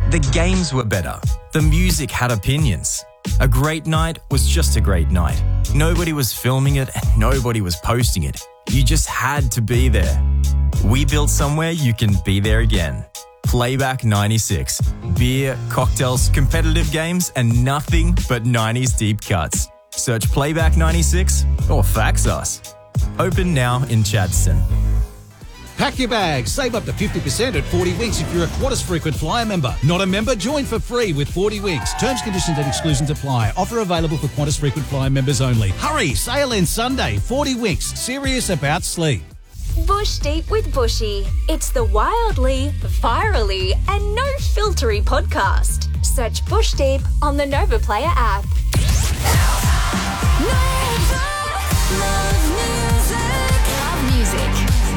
The games were better. The music had opinions. A great night was just a great night. Nobody was filming it and nobody was posting it. You just had to be there. We built somewhere you can be there again. Playback 96. Beer, cocktails, competitive games, and nothing but 90s deep cuts. Search Playback 96 or fax us. Open now in Chadstone. Pack your bags. Save up to 50% at 40 Winks if you're a Qantas frequent flyer member. Not a member? Join for free with 40 Winks. Terms, conditions and exclusions apply. Offer available for Qantas frequent flyer members only. Hurry! Sale ends Sunday. 40 Winks. Serious about sleep. Bush Deep with Bushy. It's the wildly, virally and no-filtery podcast. Search Bush Deep on the Nova Player app.